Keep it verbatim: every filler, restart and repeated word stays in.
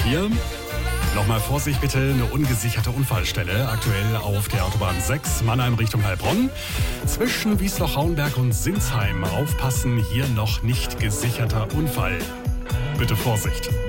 vier. Nochmal Vorsicht bitte, eine ungesicherte Unfallstelle. Aktuell auf der Autobahn sechs, Mannheim Richtung Heilbronn. Zwischen Wiesloch-Rauenberg und Sinsheim. Aufpassen, hier noch nicht gesicherter Unfall. Bitte Vorsicht.